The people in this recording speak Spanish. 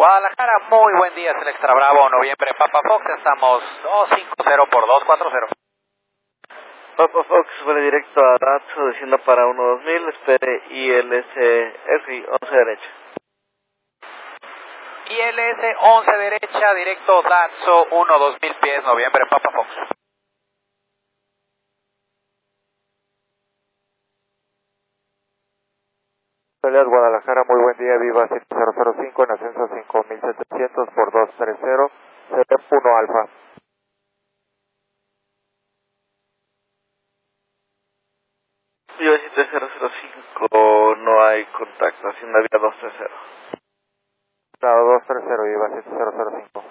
Guadalajara, muy buen día, es el Extra Bravo, noviembre, Papa Fox, estamos 250 por 240. Papa Fox, vuelve directo a Datsu, diciendo para 12000, espere ILS, 11 derecha. ILS 11 derecha, directo Datsu, 2000 pies, noviembre, Papa Fox. Guadalajara, muy buen día, Viva 7005 en ascenso 5700 por 230, CP1 Alfa. Viva 7005, no hay contacto, hacienda vía 230. Claro, 230, Viva 7005.